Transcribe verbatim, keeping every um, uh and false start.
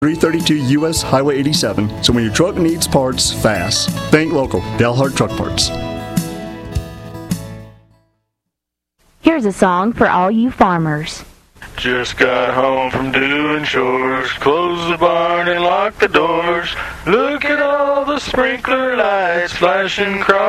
three thirty-two U S Highway eighty-seven, so when your truck needs parts fast, think local. Dalhart Truck Parts. Here's a song for all you farmers. Just got home from doing chores. Close the barn and lock the doors. Look at all the sprinkler lights flashing across